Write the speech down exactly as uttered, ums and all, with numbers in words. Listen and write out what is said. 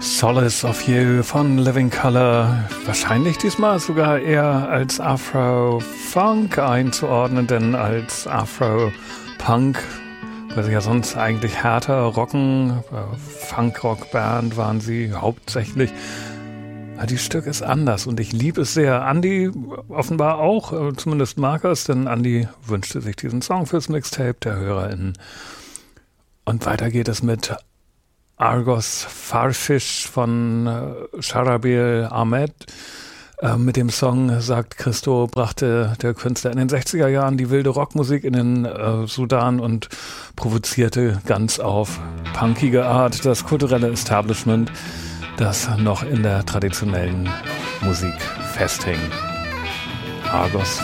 Solace of You von Living Colour, wahrscheinlich diesmal sogar eher als Afro-Funk einzuordnen, denn als Afro-Punk, weil sie ja sonst eigentlich härter rocken, Funk-Rock-Band waren sie hauptsächlich. Die Stück ist anders und ich liebe es sehr. Andi offenbar auch, zumindest mag er es, denn Andi wünschte sich diesen Song fürs Mixtape der HörerInnen. Und weiter geht es mit Argos Farfish von äh, Sharabil Ahmed. Äh, mit dem Song, sagt Christo, brachte der Künstler in den sechziger Jahren die wilde Rockmusik in den äh, Sudan und provozierte ganz auf punkige Art das kulturelle Establishment, das noch in der traditionellen Musik festhing. Argos